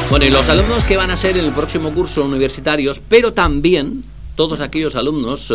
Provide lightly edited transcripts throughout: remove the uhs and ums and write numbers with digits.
Bueno, y los alumnos que van a ser en el próximo curso universitarios, pero también todos aquellos alumnos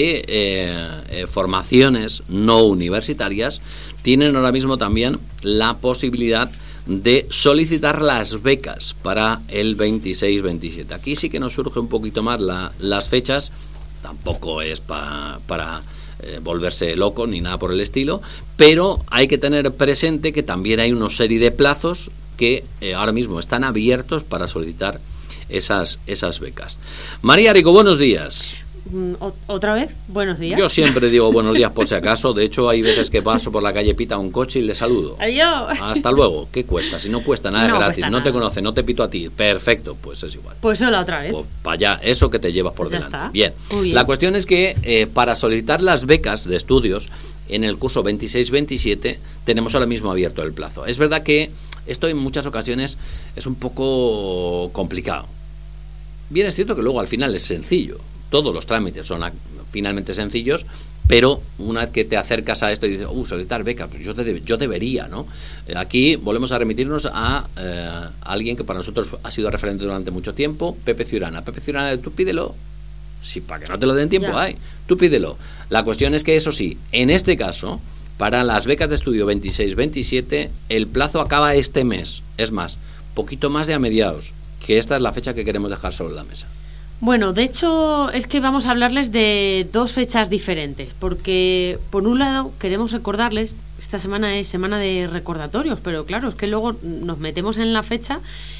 de formaciones no universitarias, tienen ahora mismo también la posibilidad de solicitar las becas para el 26-27. Aquí sí que nos surge un poquito más las fechas, tampoco es para volverse loco ni nada por el estilo, pero hay que tener presente que también hay una serie de plazos que ahora mismo están abiertos para solicitar esas becas. María Rico, buenos días. ¿Otra vez? Buenos días. Yo siempre digo buenos días por si acaso. De hecho, hay veces que paso por la calle, pita un coche y le saludo. Adiós. Hasta luego. ¿Qué cuesta? Si no cuesta nada, no es gratis. Cuesta no nada. Te conoce, no te pito a ti. Perfecto, pues es igual. Pues hola otra vez. Pues para allá, eso que te llevas por Pues ya delante. está. Bien. Muy bien. La cuestión es que para solicitar las becas de estudios en el curso 26-27 tenemos ahora mismo abierto el plazo. Es verdad que esto en muchas ocasiones es un poco complicado. Bien, es cierto que luego al final es sencillo. Todos los trámites son finalmente sencillos, pero una vez que te acercas a esto y dices, solicitar becas, pues yo debería, ¿no? Aquí volvemos a remitirnos a alguien que para nosotros ha sido referente durante mucho tiempo, Pepe Ciurana. Pepe Ciurana, tú pídelo. Sí, para que no te lo den tiempo, Ya. tú pídelo. La cuestión es que, eso sí, en este caso, para las becas de estudio 26-27, el plazo acaba este mes. Es más, poquito más de a mediados, que esta es la fecha que queremos dejar sobre la mesa. Bueno, de hecho es que vamos a hablarles de dos fechas diferentes, porque por un lado queremos recordarles, esta semana es semana de recordatorios, pero claro, es que luego nos metemos en la fecha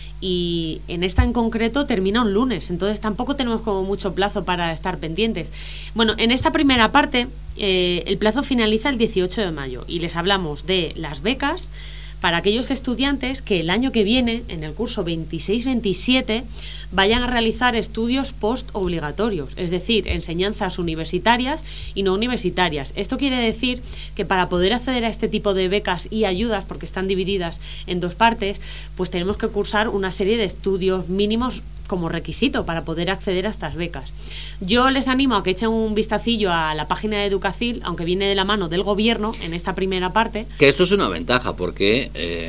y en esta en concreto termina un lunes, entonces tampoco tenemos como mucho plazo para estar pendientes. Bueno, en esta primera parte el plazo finaliza el 18 de mayo y les hablamos de las becas para aquellos estudiantes que el año que viene, en el curso 26-27, vayan a realizar estudios postobligatorios, es decir, enseñanzas universitarias y no universitarias. Esto quiere decir que para poder acceder a este tipo de becas y ayudas, porque están divididas en dos partes, pues tenemos que cursar una serie de estudios mínimos como requisito para poder acceder a estas becas. Yo les animo a que echen un vistacillo a la página de Educacil, aunque viene de la mano del gobierno en esta primera parte. Que esto es una ventaja, porque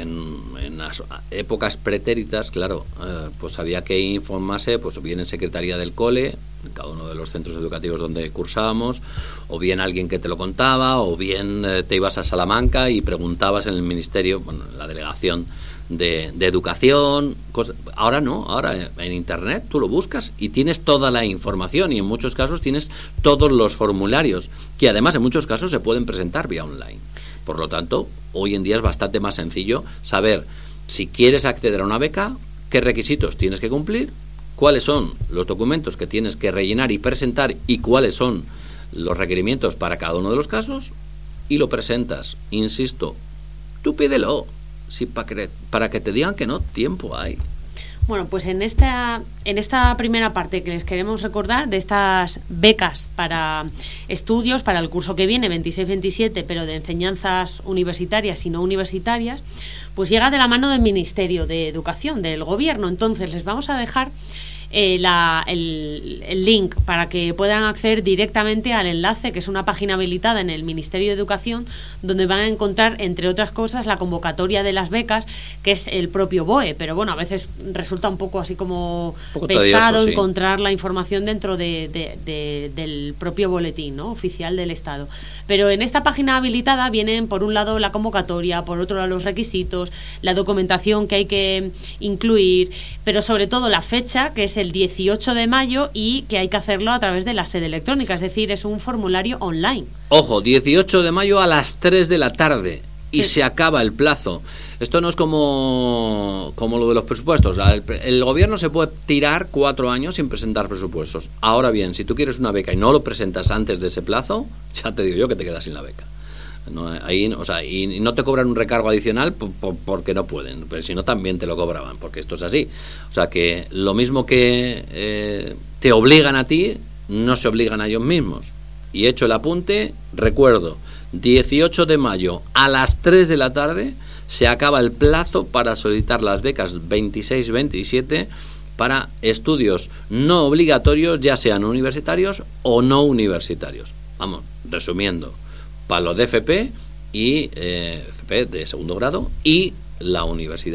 en las épocas pretéritas, claro, pues había que informarse, pues bien en Secretaría del Cole, en cada uno de los centros educativos donde cursábamos, o bien alguien que te lo contaba, o bien te ibas a Salamanca y preguntabas en el ministerio, bueno, en la delegación de educación, cosas. Ahora no, ahora en internet tú lo buscas y tienes toda la información, y en muchos casos tienes todos los formularios, que además en muchos casos se pueden presentar vía online. Por lo tanto, hoy en día es bastante más sencillo saber si quieres acceder a una beca, qué requisitos tienes que cumplir, cuáles son los documentos que tienes que rellenar y presentar y cuáles son los requerimientos para cada uno de los casos, y lo presentas. Insisto, tú pídelo. Sí, para que te digan que no, tiempo hay. Bueno, pues en esta primera parte que les queremos recordar de estas becas para estudios para el curso que viene, 26-27, pero de enseñanzas universitarias y no universitarias, pues llega de la mano del Ministerio de Educación, del Gobierno. Entonces les vamos a dejar el link para que puedan acceder directamente al enlace, que es una página habilitada en el Ministerio de Educación, donde van a encontrar, entre otras cosas, la convocatoria de las becas, que es el propio BOE, pero bueno, a veces resulta un poco así como pesado tedioso, sí, encontrar la información dentro del propio boletín, ¿no?, oficial del Estado. Pero en esta página habilitada vienen, por un lado, la convocatoria, por otro lado, los requisitos, la documentación que hay que incluir, pero sobre todo la fecha, que es el 18 de mayo, y que hay que hacerlo a través de la sede electrónica, es decir, es un formulario online. Ojo, 18 de mayo a las 3 de la tarde y Sí. se acaba el plazo. Esto no es como lo de los presupuestos. El gobierno se puede tirar 4 años sin presentar presupuestos. Ahora bien, si tú quieres una beca y no lo presentas antes de ese plazo, ya te digo yo que te quedas sin la beca. No, ahí, o sea, y no te cobran un recargo adicional porque no pueden, pero si no también te lo cobraban, porque esto es así. O sea que lo mismo que te obligan a ti, no se obligan a ellos mismos. Y hecho el apunte, recuerdo, 18 de mayo a las 3 de la tarde se acaba el plazo para solicitar las becas 26-27 para estudios no obligatorios, ya sean universitarios o no universitarios. Vamos, resumiendo, para los de FP y FP de segundo grado y la universidad.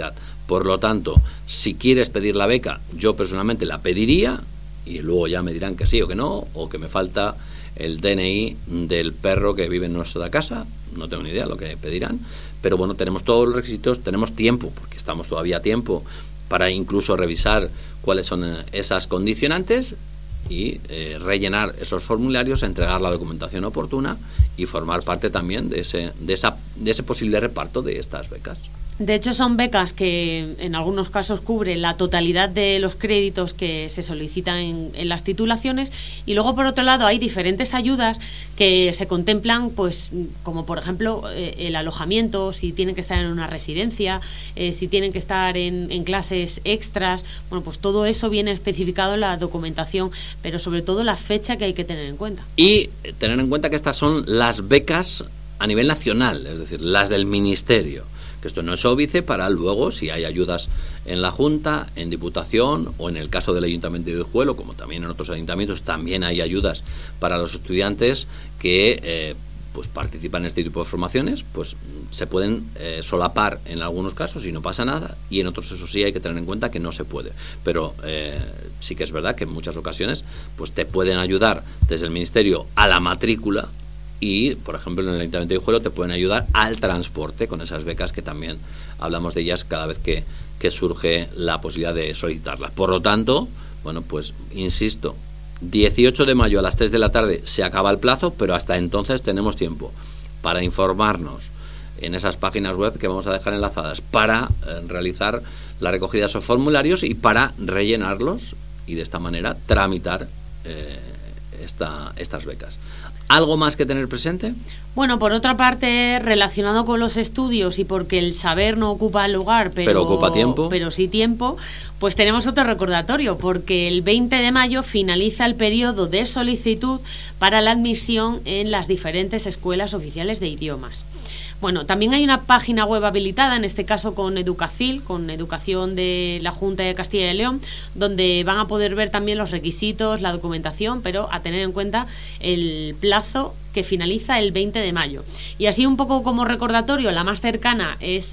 Por lo tanto, si quieres pedir la beca, yo personalmente la pediría y luego ya me dirán que sí o que no, o que me falta el DNI del perro que vive en nuestra casa, no tengo ni idea lo que pedirán, pero bueno, tenemos todos los requisitos, tenemos tiempo, porque estamos todavía a tiempo para incluso revisar cuáles son esas condicionantes y rellenar esos formularios, entregar la documentación oportuna y formar parte también de ese posible reparto de estas becas. De hecho, son becas que en algunos casos cubren la totalidad de los créditos que se solicitan en las titulaciones, y luego, por otro lado, hay diferentes ayudas que se contemplan, pues como por ejemplo el alojamiento, si tienen que estar en una residencia, si tienen que estar en clases extras. Bueno, pues todo eso viene especificado en la documentación, pero sobre todo la fecha que hay que tener en cuenta. Y tener en cuenta que estas son las becas a nivel nacional, es decir, las del Ministerio. Que esto no es óbice para luego, si hay ayudas en la Junta, en Diputación o en el caso del Ayuntamiento de Guijuelo, como también en otros ayuntamientos, también hay ayudas para los estudiantes que pues participan en este tipo de formaciones, pues se pueden solapar en algunos casos y no pasa nada, y en otros, eso sí, hay que tener en cuenta que no se puede. Pero sí que es verdad que en muchas ocasiones pues te pueden ayudar desde el Ministerio a la matrícula, y, por ejemplo, en el Ayuntamiento de Guijuelo te pueden ayudar al transporte con esas becas, que también hablamos de ellas cada vez que surge la posibilidad de solicitarlas. Por lo tanto, bueno, pues insisto, 18 de mayo a las 3 de la tarde se acaba el plazo, pero hasta entonces tenemos tiempo para informarnos en esas páginas web que vamos a dejar enlazadas, para realizar la recogida de esos formularios y para rellenarlos y de esta manera tramitar estas becas. ¿Algo más que tener presente? Bueno, por otra parte, relacionado con los estudios y porque el saber no ocupa el lugar, pero ocupa tiempo, pero sí tiempo, pues tenemos otro recordatorio, porque el 20 de mayo finaliza el periodo de solicitud para la admisión en las diferentes escuelas oficiales de idiomas. Bueno, también hay una página web habilitada, en este caso con Educacil, con Educación de la Junta de Castilla y León, donde van a poder ver también los requisitos, la documentación, pero a tener en cuenta el plazo que finaliza el 20 de mayo. Y así, un poco como recordatorio, la más cercana es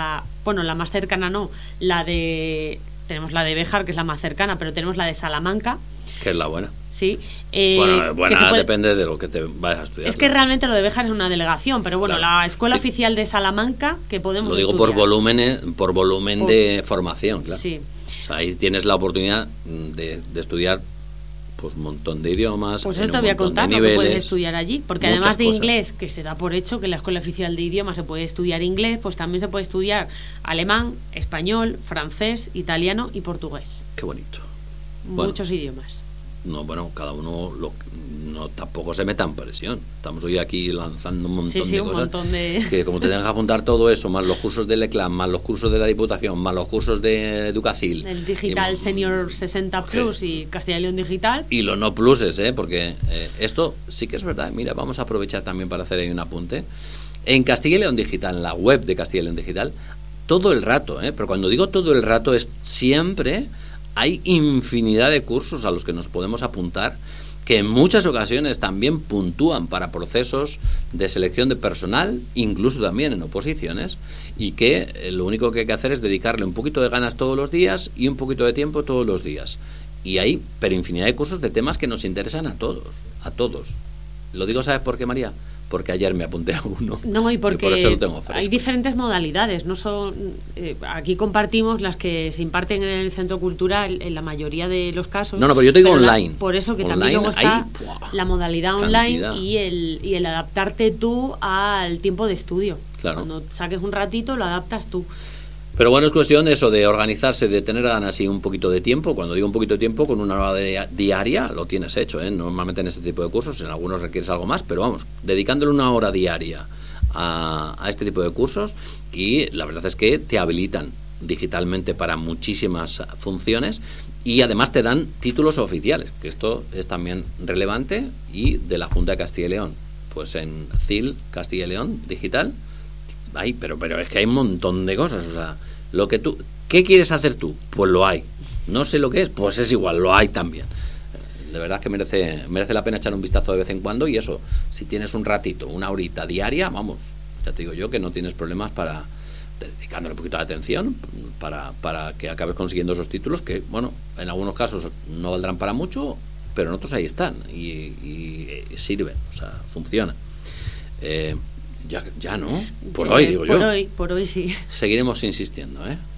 tenemos la de Béjar, que es la más cercana, pero tenemos la de Salamanca, que es la buena. Sí. Buena depende de lo que te vayas a estudiar. Es que realmente lo de Béjar es una delegación, pero bueno, claro, la Escuela Oficial de Salamanca, que podemos Lo digo estudiar. por volumen de formación, claro. Sí. O sea, ahí tienes la oportunidad de estudiar pues un montón de idiomas. Pues eso te voy a contar lo que puedes estudiar allí, porque además de inglés, que se da por hecho que en la Escuela Oficial de Idiomas se puede estudiar inglés, pues también se puede estudiar alemán, español, francés, italiano y portugués. Qué bonito. Muchos idiomas. No, bueno, cada uno no tampoco se meta en presión. Estamos hoy aquí lanzando un montón de cosas. Que como te tengas que apuntar todo eso, más los cursos del ECLAM, más los cursos de la Diputación, más los cursos de Educacil. El Digital Senior 60 Plus y Castilla y León Digital. Y los no pluses, porque esto sí que es verdad. Mira, vamos a aprovechar también para hacer ahí un apunte. En Castilla y León Digital, en la web de Castilla y León Digital, todo el rato, pero cuando digo todo el rato es siempre... Hay infinidad de cursos a los que nos podemos apuntar, que en muchas ocasiones también puntúan para procesos de selección de personal, incluso también en oposiciones, y que lo único que hay que hacer es dedicarle un poquito de ganas todos los días y un poquito de tiempo todos los días. Y hay pero infinidad de cursos de temas que nos interesan a todos, a todos. Lo digo, ¿sabes por qué, María? Porque ayer me apunté a uno. No, y porque por eso lo tengo fresco. Hay diferentes modalidades. No son aquí compartimos las que se imparten en el centro cultural en la mayoría de los casos. No, pero yo te digo online. Por eso que online, también luego está la modalidad online y el adaptarte tú al tiempo de estudio. Claro. Cuando saques un ratito lo adaptas tú. Pero bueno, es cuestión de eso, de organizarse, de tener ganas y un poquito de tiempo. Cuando digo un poquito de tiempo, con una hora diaria lo tienes hecho, Normalmente en este tipo de cursos, en algunos requieres algo más, pero vamos, dedicándole una hora diaria a este tipo de cursos, y la verdad es que te habilitan digitalmente para muchísimas funciones y además te dan títulos oficiales, que esto es también relevante, y de la Junta de Castilla y León. Pues en CIL, Castilla y León, digital, pero es que hay un montón de cosas, o sea, ¿qué quieres hacer tú? Pues lo hay. No sé lo que es, pues es igual, lo hay también. De verdad que merece la pena echar un vistazo de vez en cuando, y eso, si tienes un ratito, una horita diaria, vamos, ya te digo yo que no tienes problemas dedicándole un poquito de atención para que acabes consiguiendo esos títulos que, bueno, en algunos casos no valdrán para mucho, pero en otros ahí están y sirven, o sea, funcionan. Ya no, por hoy digo por yo. Por hoy sí. Seguiremos insistiendo, ¿eh?